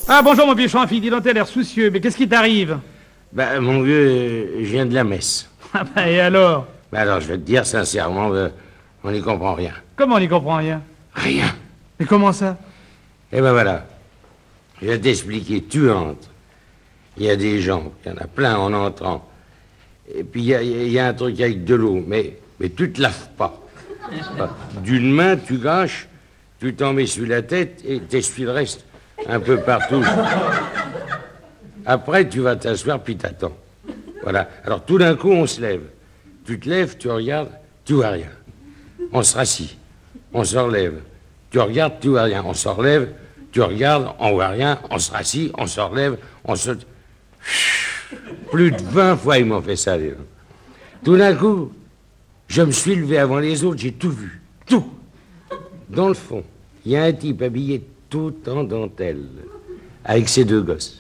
Ah, bonjour, mon vieux Champi, dis donc, t'as l'air soucieux, mais qu'est-ce qui t'arrive? Ben, mon vieux, je viens de la messe. Ah bah, et alors? Ben alors, je vais te dire sincèrement, on n'y comprend rien. Comment on n'y comprend rien? Rien. Mais comment ça? Eh ben voilà. Je vais t'expliquer. Tu entres. Il y a des gens, il y en a plein en entrant. Et puis il y a un truc avec de l'eau, mais tu te laves pas. D'une main, tu gâches, tu t'en mets sur la tête et t'essuies le reste un peu partout. Après, tu vas t'asseoir puis t'attends. Voilà. Alors tout d'un coup, on se lève. Tu te lèves, tu regardes, tu vois rien. On se rassit, on se relève. Tu regardes, tu vois rien. On se relève, tu regardes, on voit rien. On se rassit, on se relève, on se... Plus de 20 fois, ils m'ont fait ça, les gens. Tout d'un coup, je me suis levé avant les autres, j'ai tout vu. Tout. Dans le fond, il y a un type habillé tout en dentelle, avec ses deux gosses.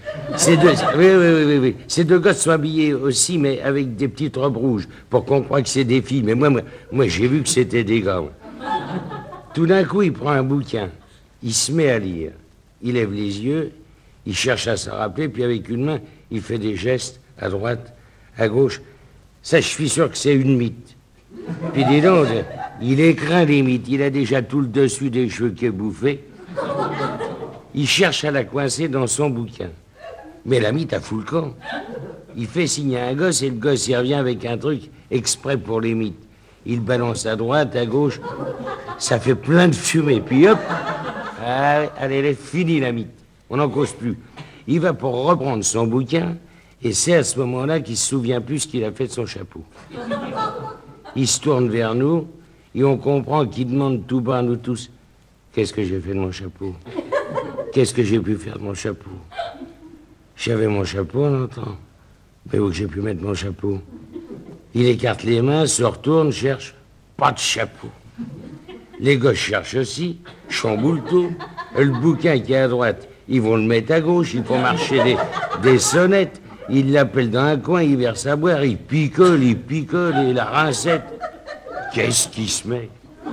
Oui. Ces deux gosses sont habillés aussi, mais avec des petites robes rouges, pour qu'on croie que c'est des filles. Mais moi j'ai vu que c'était des gars. Tout d'un coup, il prend un bouquin, il se met à lire. Il lève les yeux, il cherche à se rappeler, puis avec une main, il fait des gestes à droite, à gauche. Ça, je suis sûr que c'est une mythe. Puis dis donc, il écraint les mythes. Il a déjà tout le dessus des cheveux qui est bouffé. Il cherche à la coincer dans son bouquin. Mais la mythe a fou le camp. Il fait signer à un gosse et le gosse il revient avec un truc exprès pour les mythes. Il balance à droite, à gauche. Ça fait plein de fumée. Puis hop, allez, elle est finie la mythe. On n'en cause plus. Il va pour reprendre son bouquin et c'est à ce moment-là qu'il se souvient plus ce qu'il a fait de son chapeau. Il se tourne vers nous et on comprend qu'il demande tout bas à nous tous. Qu'est-ce que j'ai fait de mon chapeau? Qu'est-ce que j'ai pu faire de mon chapeau? J'avais mon chapeau en entrant. Mais où que j'ai pu mettre mon chapeau? Il écarte les mains, se retourne, cherche. Pas de chapeau. Les gosses cherchent aussi, chamboulent tout. Le bouquin qui est à droite, ils vont le mettre à gauche, ils font marcher des sonnettes. Ils l'appellent dans un coin, ils versent à boire, ils picolent, et la rincette. Qu'est-ce qui se met?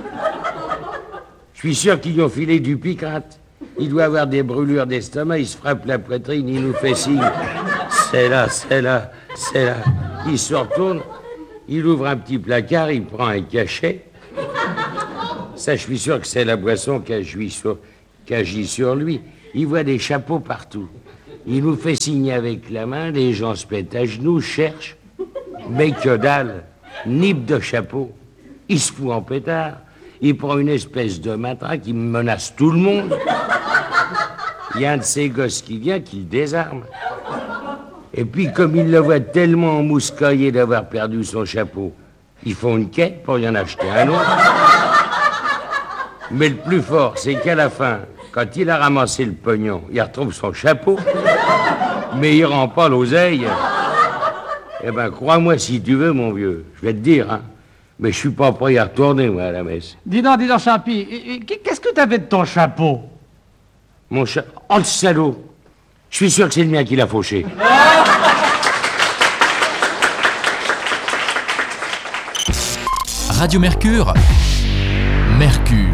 Je suis sûr qu'ils lui ont filé du picrate. Il doit avoir des brûlures d'estomac, il se frappe la poitrine, il nous fait signe. C'est là. Il se retourne, il ouvre un petit placard, il prend un cachet. Ça, je suis sûr que c'est la boisson qui agit sur lui. Il voit des chapeaux partout. Il nous fait signer avec la main, les gens se mettent à genoux, cherchent. Mais que dalle, nip de chapeau. Il se fout en pétard. Il prend une espèce de matraque, il menace tout le monde. Il y a un de ces gosses qui vient, qui le désarme. Et puis, comme il le voit tellement emmouscaillé d'avoir perdu son chapeau, ils font une quête pour y en acheter un autre. Mais le plus fort, c'est qu'à la fin, quand il a ramassé le pognon, il retrouve son chapeau, mais il rend pas l'oseille. Eh ben, crois-moi si tu veux, mon vieux, je vais te dire, hein. Mais je suis pas prêt à retourner, moi, à la messe. Dis donc, Champi, qu'est-ce que t'avais de ton chapeau? Mon chapeau... Oh, le salaud! Je suis sûr que c'est le mien qui l'a fauché. Radio Mercure. Mercure.